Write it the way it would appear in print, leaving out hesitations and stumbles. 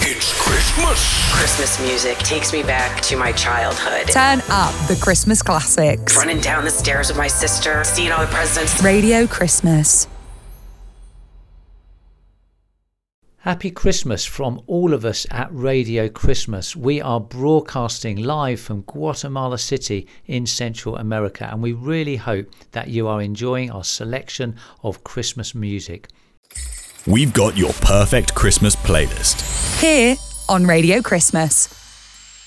It's Christmas. Christmas music takes me back to my childhood. Turn up the Christmas classics. Running down the stairs with my sister, seeing all the presents. Radio Christmas. Happy Christmas from all of us at Radio Christmas. We are broadcasting live from Guatemala City in Central America, and we really hope that you are enjoying our selection of Christmas music. We've got your perfect Christmas playlist Here on Radio Christmas.